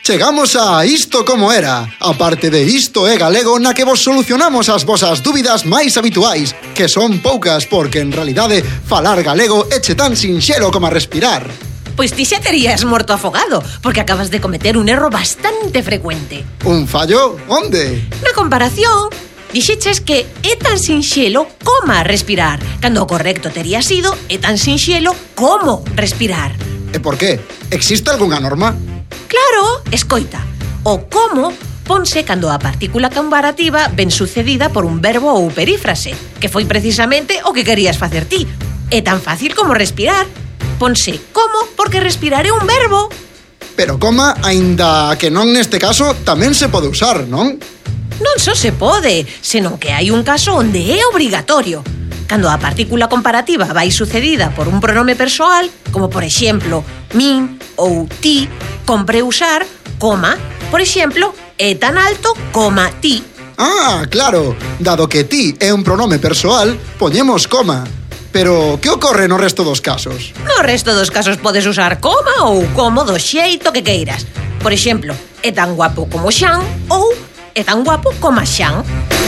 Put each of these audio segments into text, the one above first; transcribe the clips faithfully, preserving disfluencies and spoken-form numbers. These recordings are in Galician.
Chegamos a Isto Como Era. A parte de Isto é Galego, na que vos solucionamos as vosas dúbidas máis habituais, que son poucas porque en realidade falar galego éche tan sinxelo como a respirar. Pois ti xa terías morto afogado, porque acabas de cometer un erro bastante frecuente. Un fallo? Onde? Na comparación, dixeches que é tan sinxelo como respirar, cando o correcto tería sido é tan sinxelo como respirar. E por qué? Existe algunha norma? Claro, escoita, o como ponse cando a partícula comparativa ven sucedida por un verbo ou perífrase, que foi precisamente o que querías facer ti. É tan fácil como respirar. Ponse como porque respirar é un verbo. Pero coma, aínda que non neste caso, tamén se pode usar, non? Non só se pode, senón que hai un caso onde é obrigatorio. Cando a partícula comparativa vai sucedida por un pronome persoal, como por exemplo, min ou ti, compre usar coma. Por exemplo, é tan alto coma ti. Ah, claro, dado que ti é un pronome persoal, poñemos coma. Pero que ocorre no resto dos casos? No resto dos casos podes usar coma ou como do xeito que queiras. Por exemplo, é tan guapo como Xan ou é tan guapo como Xan.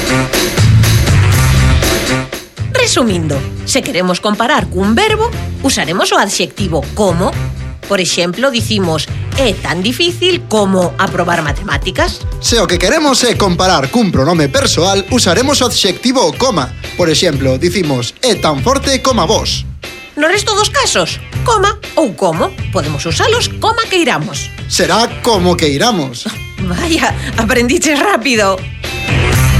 Resumindo, se queremos comparar cun verbo, usaremos o adxectivo como. Por exemplo, dicimos é tan difícil como aprobar matemáticas. Se o que queremos é comparar cun pronome persoal, usaremos o adxectivo coma. Por exemplo, dicimos é tan forte como vos. No resto dos casos, coma ou como, podemos usalos coma que iramos. Será como que iramos. Vaya, aprendiches rápido.